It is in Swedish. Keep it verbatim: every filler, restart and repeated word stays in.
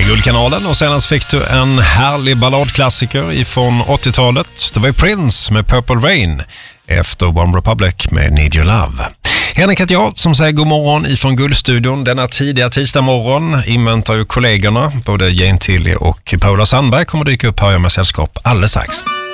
Guldkanalen. Och senast fick du en härlig balladklassiker ifrån åttiotalet. Det var Prince med Purple Rain efter One Republic med Need Your Love. Henrik heter jag som säger god morgon ifrån Guldstudion. Denna tidiga tisdag morgon inväntar ju kollegorna, både Jane Tilly och Paula Sandberg kommer dyka upp här med sällskap alldeles strax.